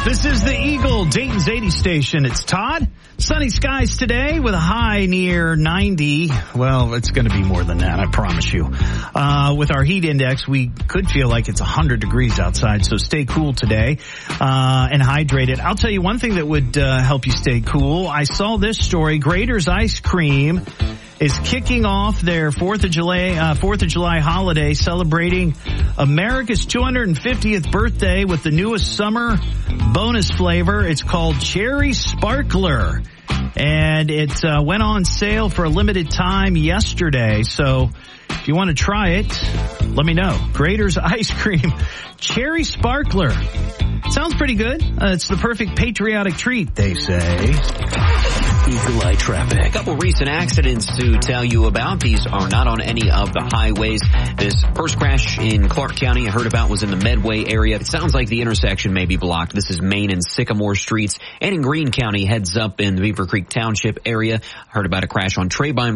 This is the Eagle, Dayton's 80 station. It's Todd. Sunny skies today with a high near 90. Well, it's going to be more than that, I promise you. With our heat index, we could feel like it's 100 degrees outside, so stay cool today and hydrated. I'll tell you one thing that would help you stay cool. I saw this story. Grader's Ice Cream is kicking off their 4th of July holiday, celebrating America's 250th birthday with the newest summer bonus flavor. It's called Cherry Sparkler, and it went on sale for a limited time yesterday. So if you want to try it, let me know. Grader's Ice Cream Cherry Sparkler. Sounds pretty good. It's the perfect patriotic treat, they say. Eagle Eye traffic. A couple recent accidents to tell you about. These are not on any of the highways. This first crash in Clark County I heard about was in the Medway area. It sounds like the intersection may be blocked. This is Main and Sycamore Streets. And in Greene County, heads up in the Beaver Creek Township area. I heard about a crash on Treybine